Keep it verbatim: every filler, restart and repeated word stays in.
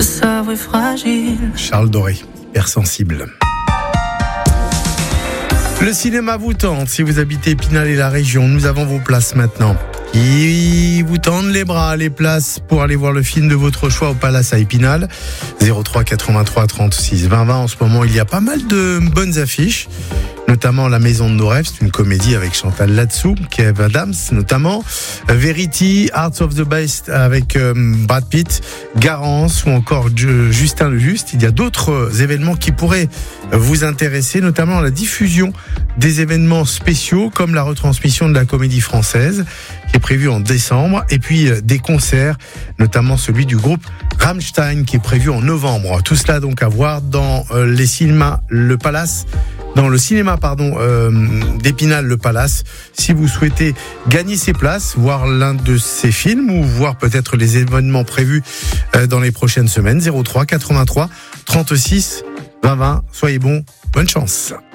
sabre est fragile. Charles Doré, hypersensible. Le cinéma vous tente, si vous habitez Épinal et la région, nous avons vos places maintenant. Ils vous tendent les bras, les places pour aller voir le film de votre choix au Palace à Épinal. zéro trois quatre-vingt-trois trente-six vingt vingt. En ce moment, il y a pas mal de bonnes affiches, notamment La Maison de nos rêves, c'est une comédie avec Chantal Latsou, Kev Adams notamment, Verity, Hearts of the Beast avec euh, Brad Pitt, Garance ou encore Justin Le Juste. Il y a d'autres événements qui pourraient vous intéresser, notamment la diffusion des événements spéciaux comme la retransmission de la Comédie Française qui est prévue en décembre, et puis des concerts, notamment celui du groupe Rammstein qui est prévu en novembre. Tout cela donc à voir dans euh, les cinémas Le Palace, dans le cinéma pardon euh, d'Épinal Le Palace. Si vous souhaitez gagner ces places, voir l'un de ces films ou voir peut-être les événements prévus euh, dans les prochaines semaines, zéro trois quatre-vingt-trois trente-six vingt vingt. Soyez bons, bonne chance.